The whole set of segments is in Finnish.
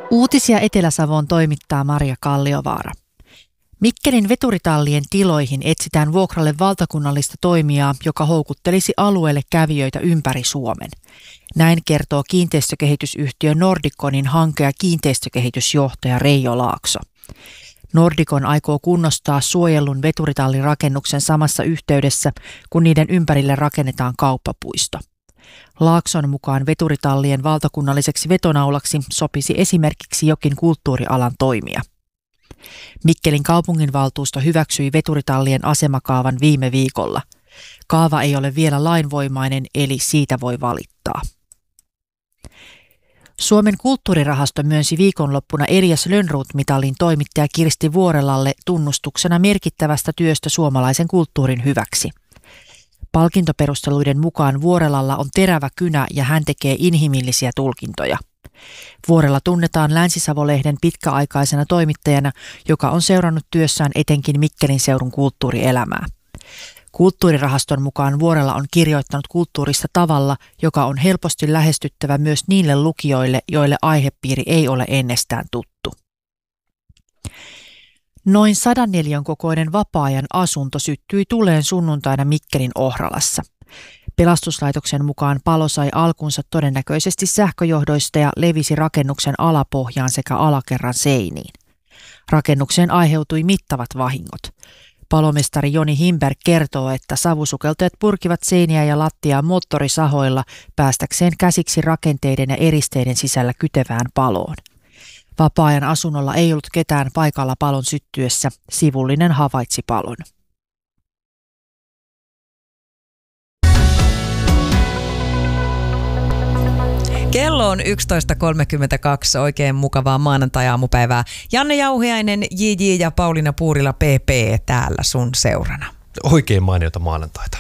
Uutisia Etelä-Savoon toimittaa Maria Kalliovaara. Mikkelin veturitallien tiloihin etsitään vuokralle valtakunnallista toimijaa, joka houkuttelisi alueelle kävijöitä ympäri Suomen. Näin kertoo kiinteistökehitysyhtiö Nordiconin hanke- ja kiinteistökehitysjohtaja Reijo Laakso. Nordicon aikoo kunnostaa suojellun veturitallirakennuksen samassa yhteydessä, kun niiden ympärille rakennetaan kauppapuisto. Laakson mukaan veturitallien valtakunnalliseksi vetonaulaksi sopisi esimerkiksi jokin kulttuurialan toimija. Mikkelin kaupunginvaltuusto hyväksyi veturitallien asemakaavan viime viikolla. Kaava ei ole vielä lainvoimainen, eli siitä voi valittaa. Suomen kulttuurirahasto myönsi viikonloppuna Elias Lönnroth-mitalin toimittaja Kirsti Vuorelalle tunnustuksena merkittävästä työstä suomalaisen kulttuurin hyväksi. Palkintoperusteluiden mukaan Vuorelalla on terävä kynä ja hän tekee inhimillisiä tulkintoja. Vuorela tunnetaan Länsi-Savo-lehden pitkäaikaisena toimittajana, joka on seurannut työssään etenkin Mikkelin seudun kulttuurielämää. Kulttuurirahaston mukaan Vuorela on kirjoittanut kulttuurista tavalla, joka on helposti lähestyttävä myös niille lukijoille, joille aihepiiri ei ole ennestään tuttu. Noin 100 neliön kokoinen vapaa-ajan asunto syttyi tuleen sunnuntaina Mikkelin Ohralassa. Pelastuslaitoksen mukaan palo sai alkunsa todennäköisesti sähköjohdoista ja levisi rakennuksen alapohjaan sekä alakerran seiniin. Rakennukseen aiheutui mittavat vahingot. Palomestari Joni Himberg kertoo, että savusukeltajat purkivat seiniä ja lattiaa moottorisahoilla päästäkseen käsiksi rakenteiden ja eristeiden sisällä kytevään paloon. Vapaa-ajan asunnolla ei ollut ketään paikalla palon syttyessä. Sivullinen havaitsi palon. Kello on 11.32, oikein mukavaa maanantai-aamupäivää. Janne Jauhiainen, JJ ja Pauliina Puurila PP täällä sun seurana. Oikein mainiota maanantaita.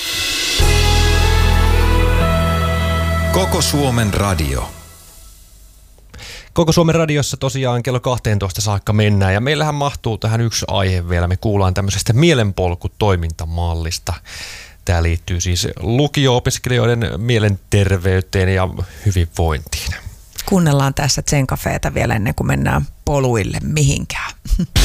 Koko Suomen radio. Koko Suomen radiossa tosiaan kello 12 saakka mennään ja meillähän mahtuu tähän yksi aihe vielä. Me kuullaan tämmöisestä mielenpolkutoimintamallista. Tämä liittyy siis lukio-opiskelijoiden mielenterveyteen ja hyvinvointiin. Kuunnellaan tässä Zen Cafeeta vielä ennen kuin mennään poluille mihinkään.